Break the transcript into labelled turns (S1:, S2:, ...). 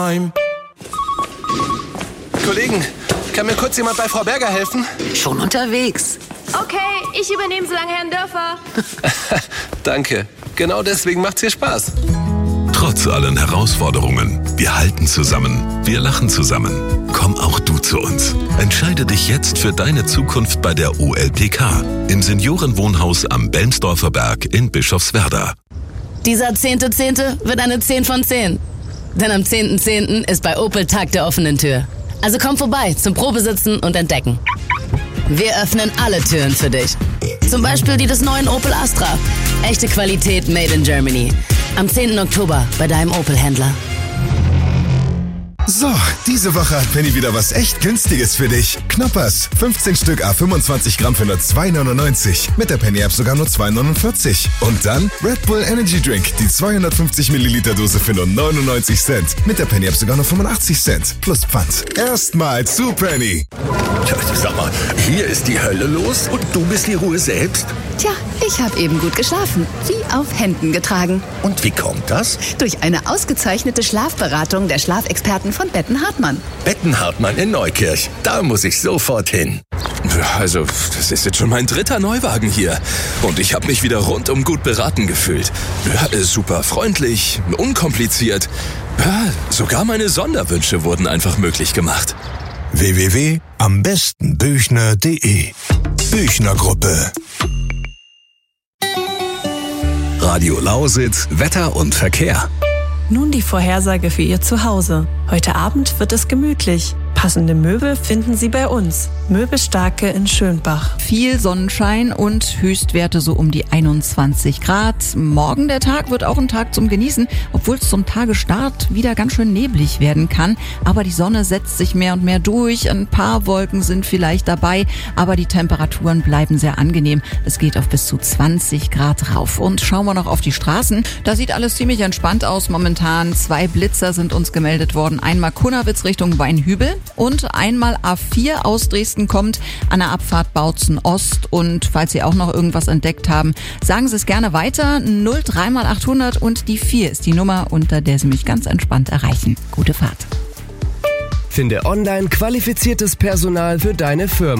S1: time.
S2: Kollegen, kann mir kurz jemand bei Frau Berger helfen?
S3: Schon unterwegs.
S4: Okay, ich übernehme so lange Herrn Dörfer.
S2: Danke. Genau deswegen macht's hier Spaß.
S5: Trotz allen Herausforderungen, wir halten zusammen, wir lachen zusammen. Komm auch du zu uns. Entscheide dich jetzt für deine Zukunft bei der OLPK im Seniorenwohnhaus am Belmsdorfer Berg in Bischofswerda.
S6: Dieser 10.10. wird eine 10 von 10. Denn am 10.10. ist bei Opel Tag der offenen Tür. Also komm vorbei zum Probesitzen und Entdecken. Wir öffnen alle Türen für dich. Zum Beispiel die des neuen Opel Astra. Echte Qualität made in Germany. Am 10. Oktober bei deinem Opel-Händler.
S7: So, diese Woche hat Penny wieder was echt Günstiges für dich. Knoppers, 15 Stück à 25 Gramm für nur 2,99. Mit der Penny-App sogar nur 2,49. Und dann Red Bull Energy Drink, die 250 Milliliter Dose für nur 99 Cent. Mit der Penny-App sogar nur 85 Cent. Plus Pfand. Erstmal zu Penny.
S1: Ja, sag mal, hier ist die Hölle los und du bist die Ruhe selbst?
S8: Tja, ich habe eben gut geschlafen, wie auf Händen getragen.
S1: Und wie kommt das?
S8: Durch eine ausgezeichnete Schlafberatung der Schlafexperten von Betten Hartmann.
S1: Betten Hartmann in Neukirch. Da muss ich sofort hin.
S9: Also, das ist jetzt schon mein 3. Neuwagen hier. Und ich habe mich wieder rundum gut beraten gefühlt. Ja, super freundlich, unkompliziert. Ja, sogar meine Sonderwünsche wurden einfach möglich gemacht.
S7: www.ambestenbüchner.de Büchner Gruppe.
S5: Radio Lausitz, Wetter und Verkehr.
S10: Nun die Vorhersage für Ihr Zuhause. Heute Abend wird es gemütlich. Passende Möbel finden Sie bei uns. Möbelstarke in Schönbach.
S11: Viel Sonnenschein und Höchstwerte so um die 21 Grad. Morgen der Tag wird auch ein Tag zum Genießen, obwohl es zum Tagesstart wieder ganz schön neblig werden kann. Aber die Sonne setzt sich mehr und mehr durch. Ein paar Wolken sind vielleicht dabei, aber die Temperaturen bleiben sehr angenehm. Es geht auf bis zu 20 Grad rauf. Und schauen wir noch auf die Straßen. Da sieht alles ziemlich entspannt aus momentan. 2 Blitzer sind uns gemeldet worden. Einmal Kunnawitz Richtung Weinhübel und einmal A4 aus Dresden kommt an der Abfahrt Bautzen Ost. Und falls Sie auch noch irgendwas entdeckt haben, sagen Sie es gerne weiter. 03 mal 800 und die 4 ist die Nummer, unter der Sie mich ganz entspannt erreichen. Gute Fahrt.
S12: Finde online qualifiziertes Personal für deine Firma.